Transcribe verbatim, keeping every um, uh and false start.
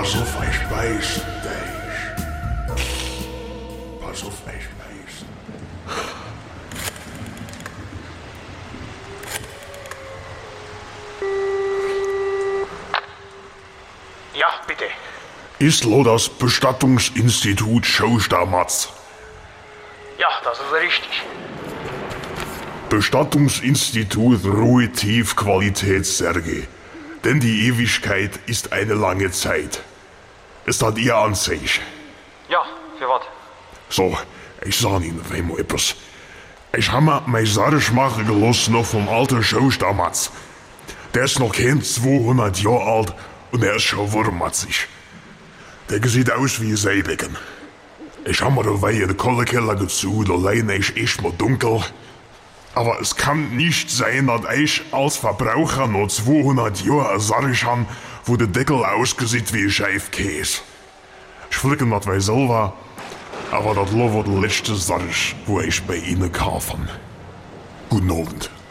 Pass auf, ich beiß dich. Pass auf, ich beiß. Ja, bitte. Ist lo das Bestattungsinstitut Schostamatz? Ja, das ist richtig. Bestattungsinstitut Ruhe Tief Qualität Sergei. Denn die Ewigkeit ist eine lange Zeit. Ist das Ihr Ansicht? Ja, für was? So, ich sag Ihnen einmal etwas. Ich habe mir mein Sarg machen gelassen noch vom alten Schostamatz. Der ist noch kein zweihundert Jahre alt und er ist schon wurmatzig. Der sieht aus wie ein Seebecken. Ich habe mir dabei in den Kohlekeller gezogen, allein ist echt mal dunkel. Aber es kann nicht sein, dass ich als Verbraucher noch zweihundert Jahre ein Sarg habe, wo der Deckel aussieht wie ein Scheifkäse. Ich flicke das bei selber, aber das war der letzte Sarg, wo ich bei Ihnen kaufe. Guten Abend.